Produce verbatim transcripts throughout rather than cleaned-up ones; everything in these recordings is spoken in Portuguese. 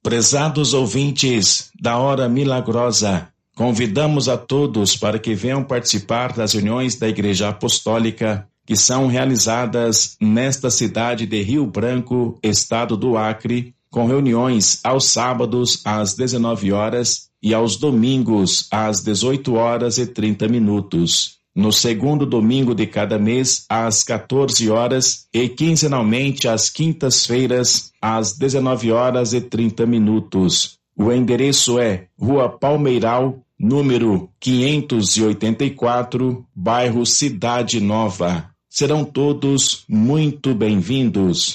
Prezados ouvintes da Hora Milagrosa, convidamos a todos para que venham participar das reuniões da Igreja Apostólica que são realizadas nesta cidade de Rio Branco, estado do Acre, com reuniões aos sábados às dezenove horas e aos domingos às dezoito horas e trinta minutos. No segundo domingo de cada mês, às quatorze horas e quinzenalmente às quintas-feiras, às dezenove horas e trinta minutos. O endereço é Rua Palmeiral, número quinhentos e oitenta e quatro, bairro Cidade Nova. Serão todos muito bem-vindos.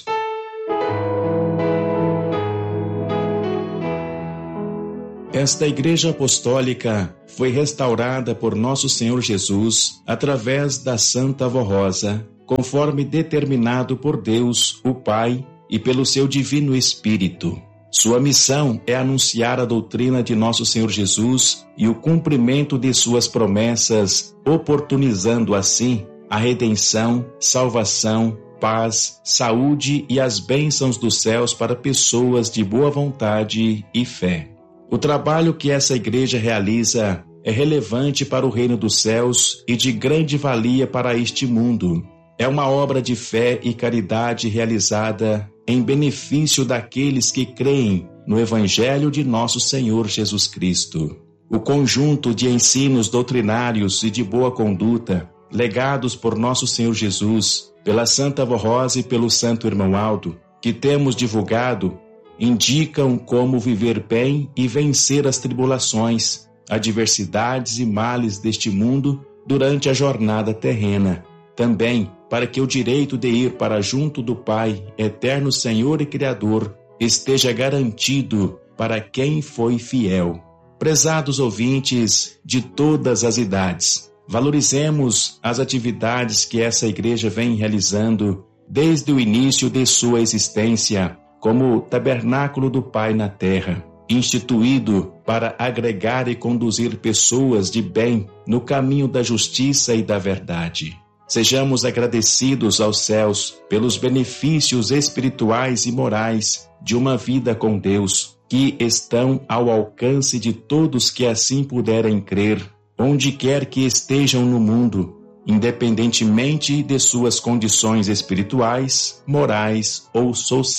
Esta Igreja Apostólica foi restaurada por Nosso Senhor Jesus através da Santa Avó Rosa, conforme determinado por Deus, o Pai, e pelo seu Divino Espírito. Sua missão é anunciar a doutrina de Nosso Senhor Jesus e o cumprimento de suas promessas, oportunizando assim a redenção, salvação, paz, saúde e as bênçãos dos céus para pessoas de boa vontade e fé. O trabalho que essa igreja realiza é relevante para o reino dos céus e de grande valia para este mundo. É uma obra de fé e caridade realizada em benefício daqueles que creem no Evangelho de nosso Senhor Jesus Cristo. O conjunto de ensinos doutrinários e de boa conduta, legados por nosso Senhor Jesus, pela Santa Avó Rosa e pelo Santo Irmão Aldo, que temos divulgado, indicam como viver bem e vencer as tribulações, adversidades e males deste mundo durante a jornada terrena. Também para que o direito de ir para junto do Pai, eterno Senhor e Criador, esteja garantido para quem foi fiel. Prezados ouvintes de todas as idades, valorizemos as atividades que essa igreja vem realizando desde o início de sua existência, como o Tabernáculo do Pai na Terra, instituído para agregar e conduzir pessoas de bem no caminho da justiça e da verdade. Sejamos agradecidos aos céus pelos benefícios espirituais e morais de uma vida com Deus, que estão ao alcance de todos que assim puderem crer, onde quer que estejam no mundo, independentemente de suas condições espirituais, morais ou sociais.